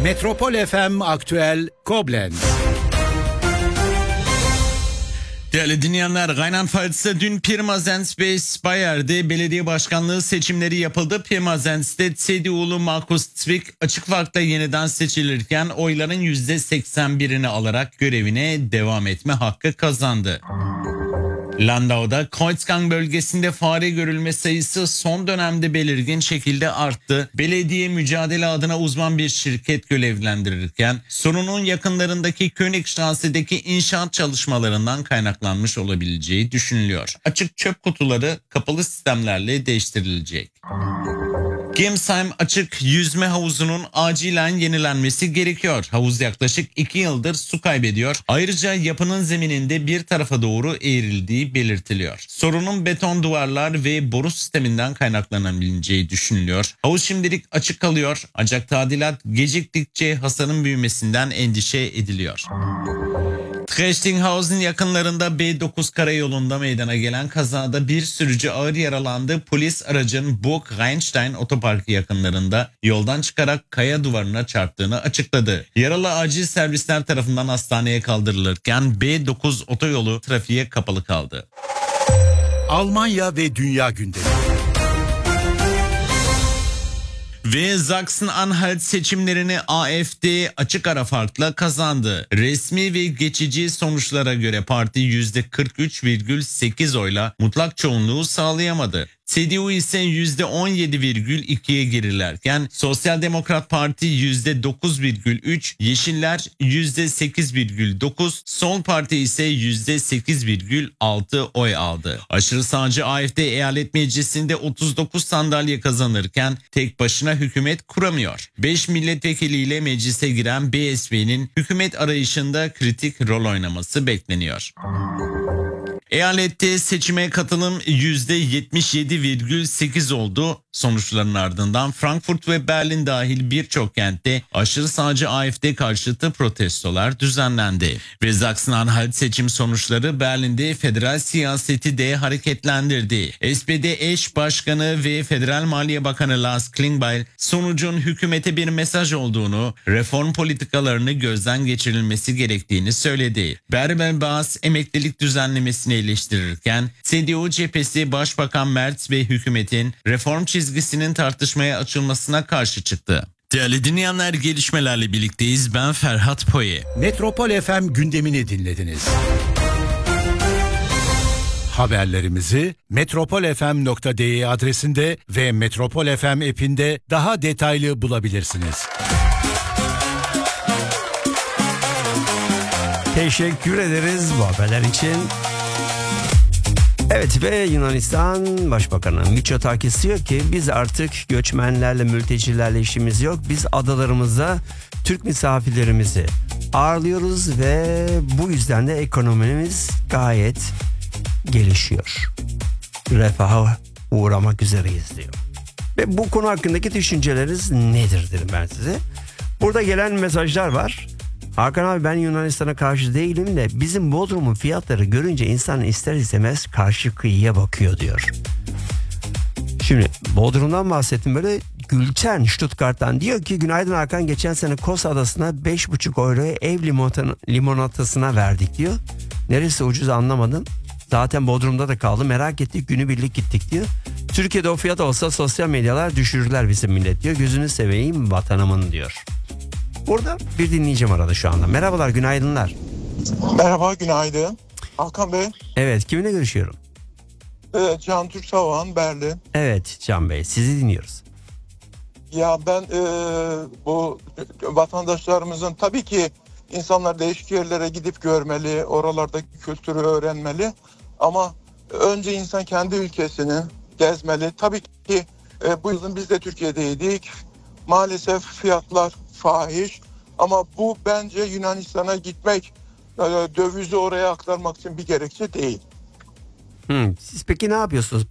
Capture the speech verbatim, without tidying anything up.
Metropol F M Aktüel Koblenz. Değerli dinleyenler, Rheinland-Pfalz'da dün Pirmasens ve Speyer'de belediye başkanlığı seçimleri yapıldı. Pirmasens'te C D U'lu Markus Zwick açık farkla yeniden seçilirken oyların yüzde seksen birini alarak görevine devam etme hakkı kazandı. Landau'da Kreuzgang bölgesinde fare görülme sayısı son dönemde belirgin şekilde arttı. Belediye mücadele adına uzman bir şirket görevlendirirken sorunun yakınlarındaki Königstrasse'deki inşaat çalışmalarından kaynaklanmış olabileceği düşünülüyor. Açık çöp kutuları kapalı sistemlerle değiştirilecek. Gemsheim açık yüzme havuzunun acilen yenilenmesi gerekiyor. Havuz yaklaşık iki yıldır su kaybediyor. Ayrıca yapının zemininde bir tarafa doğru eğrildiği belirtiliyor. Sorunun beton duvarlar ve boru sisteminden kaynaklanabileceği düşünülüyor. Havuz şimdilik açık kalıyor ancak tadilat geciktikçe hasarın büyümesinden endişe ediliyor. Trechtinghausen yakınlarında B dokuz karayolunda meydana gelen kazada bir sürücü ağır yaralandı. Polis aracın Burg Rheinstein otoparkı yakınlarında yoldan çıkarak kaya duvarına çarptığını açıkladı. Yaralı acil servisler tarafından hastaneye kaldırılırken B dokuz otoyolu trafiğe kapalı kaldı. Almanya ve dünya gündemi. Ve Sachsen-Anhalt seçimlerini A F D açık ara farkla kazandı. Resmi ve geçici sonuçlara göre parti yüzde kırk üç virgül sekiz oyla mutlak çoğunluğu sağlayamadı. C D U ise yüzde on yedi virgül ikiye gerilerken Sosyal Demokrat Parti yüzde dokuz virgül üç, Yeşiller yüzde sekiz virgül dokuz, Sol Parti ise yüzde sekiz virgül altı oy aldı. Aşırı sağcı A F D eyalet meclisinde otuz dokuz sandalye kazanırken tek başına hükümet kuramıyor. beş milletvekiliyle meclise giren B S P'nin hükümet arayışında kritik rol oynaması bekleniyor. Eyalette seçime katılım yüzde yetmiş yedi virgül sekiz oldu. Sonuçların ardından Frankfurt ve Berlin dahil birçok kentte aşırı sağcı A F D karşıtı protestolar düzenlendi. Ve Sachsen-Anhalt seçim sonuçları Berlin'de federal siyaseti de hareketlendirdi. S P D eş başkanı ve Federal Maliye Bakanı Lars Klingbeil sonucun hükümete bir mesaj olduğunu, reform politikalarını gözden geçirilmesi gerektiğini söyledi. Bärbel-Baas emeklilik düzenlemesini eleştirirken C D U cephesi Başbakan Merz ve hükümetin reform çizgisinin tartışmaya açılmasına karşı çıktı. Değerli dinleyenler, gelişmelerle birlikteyiz. Ben Ferhat Poye. Metropol F M gündemini dinlediniz. Haberlerimizi metropol f m nokta d e adresinde ve Metropol F M app'inde daha detaylı bulabilirsiniz. Teşekkür ederiz bu haberler için. Evet, ve Yunanistan Başbakanı Mitsotakis diyor ki biz artık göçmenlerle, mültecilerle işimiz yok. Biz adalarımızda Türk misafirlerimizi ağırlıyoruz ve bu yüzden de ekonomimiz gayet gelişiyor. Refaha uğramak üzereyiz diyor. Ve bu konu hakkındaki düşünceleriniz nedir derim ben size. Burada gelen mesajlar var. Hakan abi, ben Yunanistan'a karşı değilim de bizim Bodrum'un fiyatları görünce insan ister istemez karşı kıyıya bakıyor diyor. Şimdi Bodrum'dan bahsettim. Böyle Gülçen Stuttgart'tan diyor ki günaydın Hakan, geçen sene Kos Adası'na beş buçuk euroya ev limonatasına verdik diyor. Neresi ucuz anlamadım. Zaten Bodrum'da da kaldı, merak ettik, günübirlik gittik diyor. Türkiye'de o fiyat olsa sosyal medyalar düşürürler bizim millet diyor. Gözünü seveyim vatanımın diyor. Burada bir dinleyicim arada şu anda. Merhabalar, günaydınlar. Merhaba, günaydın. Hakan Bey. Evet, kiminle görüşüyorum? Evet, Can Türk Savan, Berlin. Evet Can Bey, sizi dinliyoruz. Ya ben e, bu vatandaşlarımızın tabii ki insanlar değişik yerlere gidip görmeli, oralardaki kültürü öğrenmeli. Ama önce insan kendi ülkesini gezmeli. Tabii ki e, bu yılın biz de Türkiye'deydik. Maalesef fiyatlar fahiş ama bu bence Yunanistan'a gitmek, dövizi oraya aktarmak için bir gerekçe değil. Hmm, siz peki ne yapıyorsunuz?